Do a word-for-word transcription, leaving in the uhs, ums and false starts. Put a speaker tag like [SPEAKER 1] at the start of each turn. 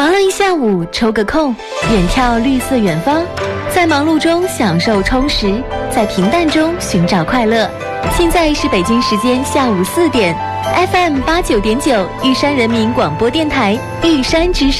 [SPEAKER 1] 忙了一下午，抽个空，远眺绿色远方，在忙碌中享受充实，在平淡中寻找快乐。现在是北京时间下午四点 ，F M 八九点九，玉山人民广播电台，玉山之声。